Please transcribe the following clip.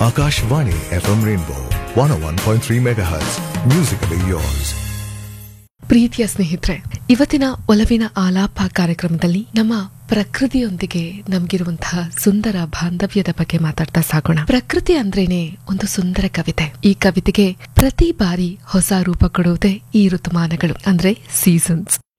Akashvani FM Rainbow 101.3 MHz. Musically yours. ಪ್ರೀತಿಯ ಸ್ನೇಹಿತರೆ, ಇವತ್ತಿನ ಒಲವಿನ ಆಲಾಪ ಕಾರ್ಯಕ್ರಮದಲ್ಲಿ ನಮ್ಮ ಪ್ರಕೃತಿಯೊಂದಿಗೆ ನಮ್ಗಿರುವಂತಹ ಸುಂದರ ಬಾಂಧವ್ಯದ ಬಗ್ಗೆ ಮಾತಾಡ್ತಾ ಸಾಗೋಣ. ಪ್ರಕೃತಿ ಅಂದ್ರೇನೆ ಒಂದು ಸುಂದರ ಕವಿತೆ. ಈ ಕವಿತೆಗೆ ಪ್ರತಿ ಬಾರಿ ಹೊಸ ರೂಪ ಕೊಡುವುದೇ ಈ ಋತುಮಾನಗಳು ಅಂದ್ರೆ ಸೀಸನ್ಸ್.